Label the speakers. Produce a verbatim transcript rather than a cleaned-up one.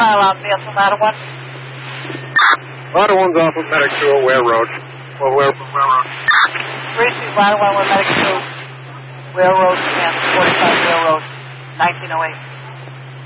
Speaker 1: pylon, vehicle, Ladder one.
Speaker 2: Ladder one's off of Medic two at Ware Road. Well, Ware, Ware Road.
Speaker 1: three two, Ladder one with Medic two, Ware Road, and forty-five Ware Road, nineteen oh eight.